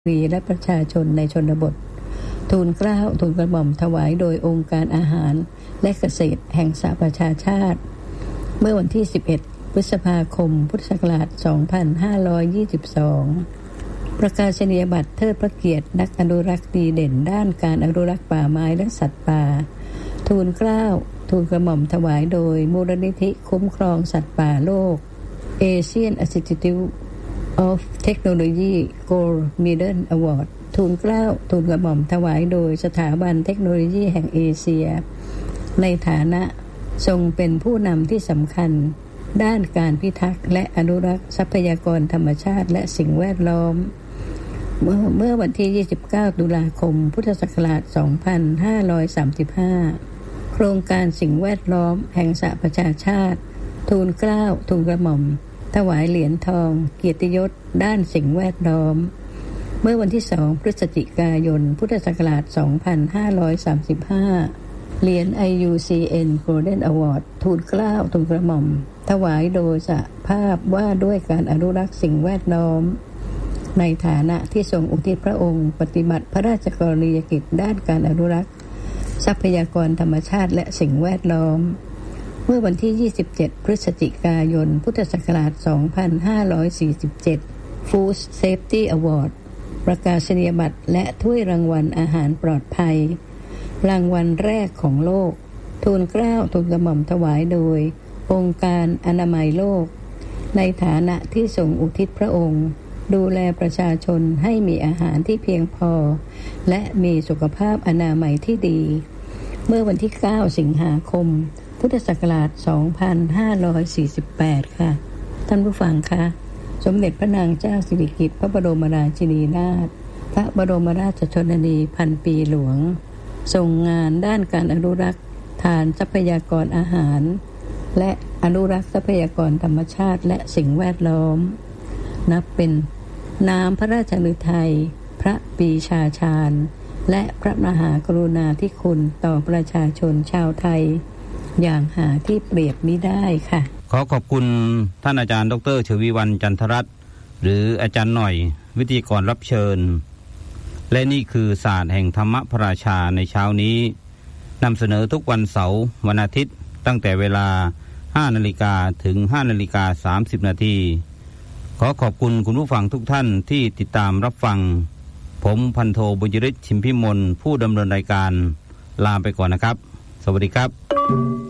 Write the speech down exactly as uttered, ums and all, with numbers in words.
รีและประชาชนในชนบททูลเกล้าทูลกระหม่อมถวายโดยองค์การอาหารและเกษตรแห่งสหประชาชาติเมื่อวันที่สิบเอ็ดพฤษภาคมพุทธศักราชสองพันห้าร้อยยี่สิบสองประกาศนียบัตรเทิดพระเกียรตินักอนุรักษ์ดีเด่นด้านการอนุรักษ์ป่าไม้และสัตว์ป่าทูลเกล้าทูลกระหม่อมถวายโดยมูลนิธิคุ้มครองสัตว์ป่าโลก Asian Institute of Technology Gold Medal Award ทูลเกล้าทูลกระหม่อมถวายโดยสถาบันเทคโนโลยีแห่งเอเชียในฐานะทรงเป็นผู้นำที่สำคัญด้านการพิทักษ์และอนุรักษ์ทรัพยากรธรรมชาติและสิ่งแวดล้อมเมื่อเมื่อวันที่ยี่สิบเก้าตุลาคมพุทธศักราชสองพันห้าร้อยสามสิบห้าโครงการสิ่งแวดล้อมแห่งสหประชาชาติทูลเกล้าทูลกระหม่อมถวายเหรียญทองเกียรติยศด้านสิ่งแวดล้อมเมื่อวันที่สองพฤศจิกายนพุทธศักราชสองพันห้าร้อยสามสิบห้าเหรียญ ไอ ยู ซี เอ็น Golden Award ทูลเกล้าทูลกระหม่อมถวายโดยสหภาพว่าด้วยการอนุรักษ์สิ่งแวดล้อมในฐานะที่ทรงอุทิศพระองค์ปฏิบัติพระราชกรณียกิจด้านการอนุรักษ์ทรัพยากรธรรมชาติและสิ่งแวดล้อมเมื่อวันที่ยี่สิบเจ็ดพฤศจิกายนพุทธศักราชสองพันห้าร้อยสี่สิบเจ็ด Food Safety Award ประกาศนียบัตรและถ้วยรางวัลอาหารปลอดภัยรางวัลแรกของโลกทูลเกล้าทูลกระหม่อมถวายโดยองค์การอนามัยโลกในฐานะที่ทรงอุทิศพระองค์ดูแลประชาชนให้มีอาหารที่เพียงพอและมีสุขภาพอนามัยที่ดีเมื่อวันที่เก้าสิงหาคมพุทธศักราชสองพันห้าร้อยสี่สิบแปดค่ะท่านผู้ฟังคะสมเด็จพระนางเจ้าสิริกิติ์พระบรมราชินีนาถพระบรมราชชนนีพันปีหลวงทรงงานด้านการอนุรักษ์ทานทรัพยากรอาหารและอนุรักษ์ทรัพยากรธรรมชาติและสิ่งแวดล้อมนับเป็นน้ำพระราชฤทัยพระปรีชาชาญและพระมหากรุณาธิคุณต่อประชาชนชาวไทยอย่างหาที่เปรียบมิได้ค่ะขอขอบคุณท่านอาจารย์ดร.ชวีวรรณจันทรัตน์หรืออาจารย์หน่อยวิทยากรรับเชิญและนี่คือศาสตร์แห่งธรรมพระราชาในเช้านี้นำเสนอทุกวันเสาร์วันอาทิตย์ตั้งแต่เวลา ห้านาฬิกา ถึง ห้านาฬิกาสามสิบนาทีขอขอบคุณคุณผู้ฟังทุกท่านที่ติดตามรับฟังผมพันโทบุญยฤทธิ์ชิมพิมลผู้ดำเนินรายการลาไปก่อนนะครับสวัสดีครับ